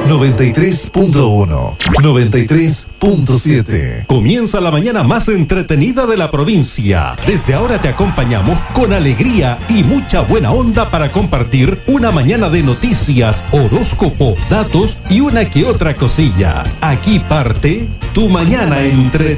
93.1, 93.7. Comienza la mañana más entretenida de la provincia. Desde ahora te acompañamos con alegría y mucha buena onda para compartir una mañana de noticias, horóscopo, datos y una que otra cosilla. Aquí parte tu mañana entretenida.